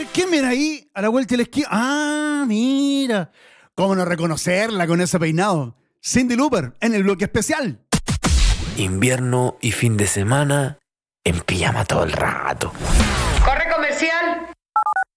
¿quién viene ahí a la vuelta de la esquina? Ah, mira. ¿Cómo no reconocerla con ese peinado? Cyndi Lauper en el bloque especial. Invierno y fin de semana en pijama todo el rato. ¡Corre comercial!